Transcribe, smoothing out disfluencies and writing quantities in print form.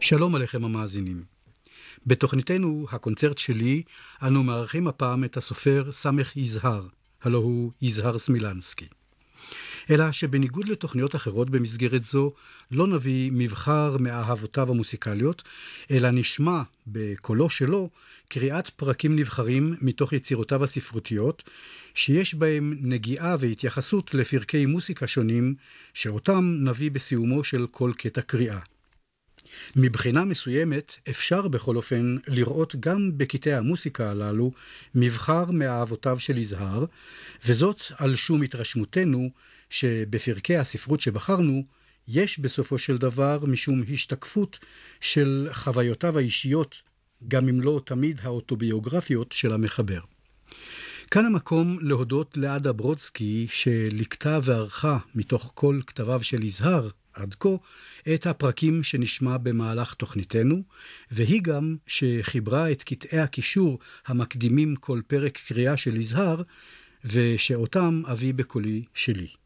שלום עליכם המאזינים. בתוכניתנו הקונצרט שלי אנו מארחים הפעם את הסופר סמך יזהר, הלא הוא יזהר סמילנסקי. אלא שבניגוד לתוכניות אחרות במסגרת זו, לא נביא מבחר מאהבותיו המוסיקליות, אלא נשמע בקולו שלו קריאת פרקים נבחרים מתוך יצירותיו הספרותיות, שיש בהם נגיעה והתייחסות לפרקי מוסיקה שונים, שאותם נביא בסיומו של כל קטע קריאה. מבחינה מסוימת אפשר בכל אופן לראות גם בקטעי המוסיקה הללו מבחר מאהבותיו של יזהר, וזאת על שום התרשמותנו שבפרקי הספרות שבחרנו יש בסופו של דבר משום השתקפות של חוויותיו האישיות, גם אם לא תמיד האוטוביוגרפיות של המחבר. כאן המקום להודות לעדה ברודסקי שלקטה וערכה מתוך כל כתביו של יזהר עד כה את הפרקים שנשמע במהלך תוכניתנו, והיא גם שחיברה את קטעי הקישור המקדימים כל פרק קריאה של יזהר, ושאותם אביא בקולי שלי.